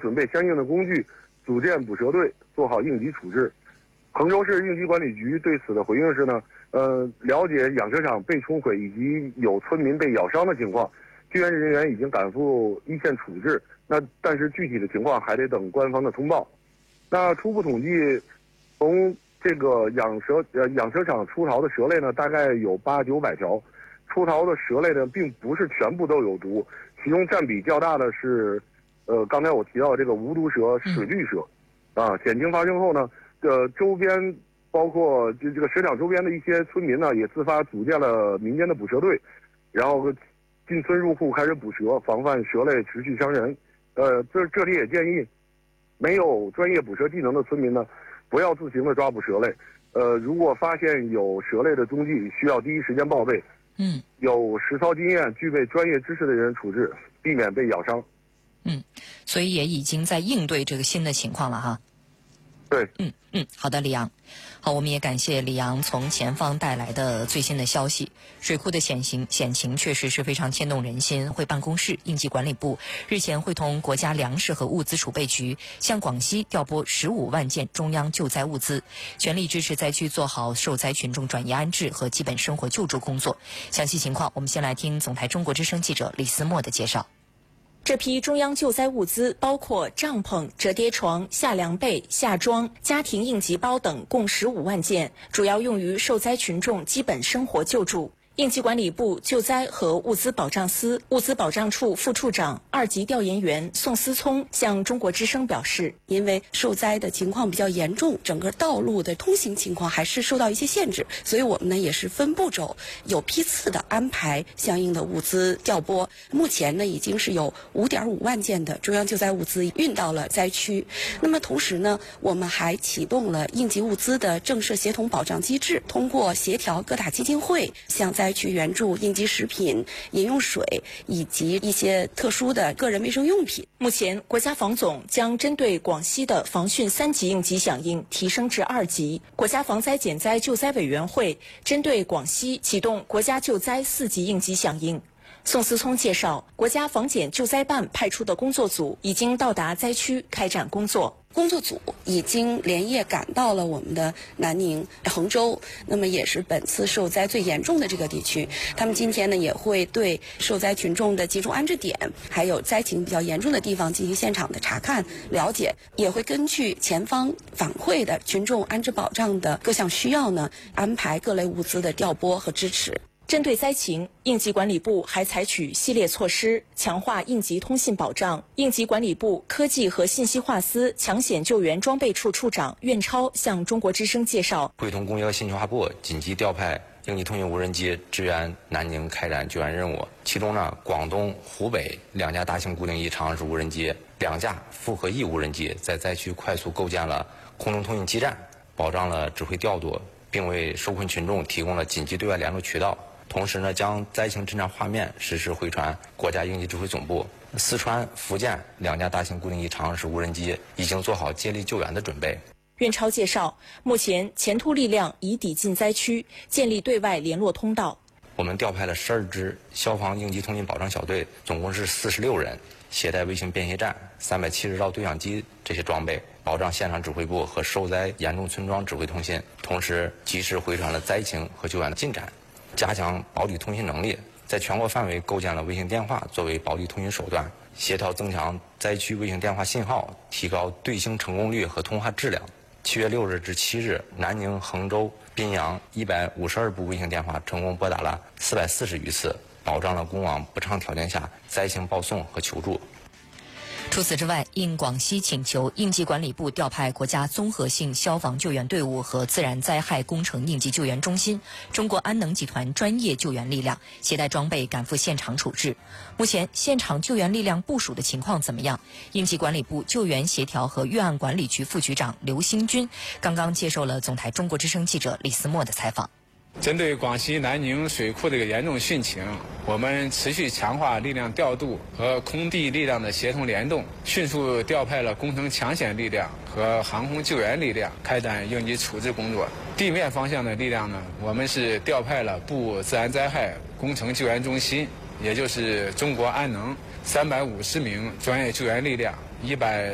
准备相应的工具，组建捕蛇队，做好应急处置。衡州市应急管理局对此的回应是呢，了解养蛇场被冲毁以及有村民被咬伤的情况，救援人员已经赶赴一线处置。但是具体的情况还得等官方的通报。那初步统计，从这个养蛇场出逃的蛇类呢，大概有800-900条。出逃的蛇类呢，并不是全部都有毒，其中占比较大的是，刚才我提到的这个无毒蛇水绿蛇。险情发生后呢，周边包括这个蛇场周边的一些村民呢，也自发组建了民间的捕蛇队，然后进村入户开始捕蛇，防范蛇类持续伤人。这里也建议，没有专业捕蛇技能的村民呢，不要自行的抓捕蛇类。如果发现有蛇类的踪迹，需要第一时间报备。有实操经验、具备专业知识的人处置，避免被咬伤。 所以也已经在应对这个新的情况了哈。 对， 好的，李阳。好，我们也感谢李阳从前方带来的最新的消息。水库的险情确实是非常牵动人心。会办公室应急管理部日前会同国家粮食和物资储备局向广西调拨15万件中央救灾物资，全力支持灾区做好受灾群众转移安置和基本生活救助工作。详细情况，我们先来听总台中国之声记者李思墨的介绍。 这批中央救灾物资包括帐篷、折叠床、夏凉被、夏装、家庭应急包等，共15万件，主要用于受灾群众基本生活救助。应急管理部救灾和物资保障司物资保障处副处长、2级调研员宋思聪向中国之声表示， 因为受灾的情况比较严重，整个道路的通行情况还是受到一些限制，所以我们呢也是分步骤、有批次的安排相应的物资调拨。目前呢已经是有5.5万件的中央救灾物资运到了灾区。那么同时呢，我们还启动了应急物资的正式协同保障机制，通过协调各大基金会向灾区援助应急食品、饮用水以及一些特殊的个人卫生用品。 目前，国家防总将针对广西的防汛3级应急响应提升至2级。国家防灾减灾救灾委员会针对广西启动国家救灾4级应急响应。宋思聪介绍，国家防减救灾办派出的工作组已经到达灾区开展工作。 工作组已经连夜赶到了我们的南宁、衡州，那么也是本次受灾最严重的这个地区。他们今天呢也会对受灾群众的集中安置点，还有灾情比较严重的地方进行现场的查看了解，也会根据前方反馈的群众安置保障的各项需要呢，安排各类物资的调拨和支持。 针对灾情，应急管理部还采取系列措施，强化应急通信保障。应急管理部科技和信息化司抢险救援装备处处长苑超向中国之声介绍， 会同工业信息化部紧急调派应急通讯无人机支援南宁开展救援任务。其中呢，广东、湖北2架大型固定翼长按式无人机、2架复合翼无人机在灾区快速构建了空中通讯基站，保障了指挥调度，并为受困群众提供了紧急对外联络渠道。同时呢，将灾情侦察画面实时回传国家应急指挥总部。四川、福建2架大型固定翼长按式无人机已经做好接力救援的准备。 苑超介绍，目前前突力量已抵近灾区，建立对外联络通道。 我们调派了12支消防应急通信保障小队，总共是46人，携带卫星便携站、370兆对讲机这些装备，保障现场指挥部和受灾严重村庄指挥通信，同时及时回传了灾情和救援的进展。加强保底通信能力，在全国范围构建了卫星电话作为保底通讯手段，协调增强灾区卫星电话信号，提高对星成功率和通话质量。7月6日至7日，南宁、衡州、宾阳152部卫星电话成功拨打了440余次，保障了公网不畅条件下灾情报送和求助。 除此之外，应广西请求，应急管理部调派国家综合性消防救援队伍和自然灾害工程应急救援中心、中国安能集团专业救援力量，携带装备赶赴现场处置。目前现场救援力量部署的情况怎么样？应急管理部救援协调和预案管理局副局长刘兴军刚刚接受了总台中国之声记者李思墨的采访。 针对广西南宁水库这个严重汛情，我们持续强化力量调度和空地力量的协同联动，迅速调派了工程抢险力量和航空救援力量开展应急处置工作。地面方向的力量呢，我们是调派了部自然灾害工程救援中心，也就是中国安能350名专业救援力量，100